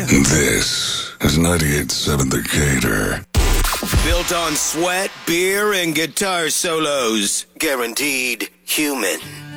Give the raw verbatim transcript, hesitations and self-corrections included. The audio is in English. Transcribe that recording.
This is ninety-eight point seven The Gator. Built on sweat, beer, and guitar solos. Guaranteed human.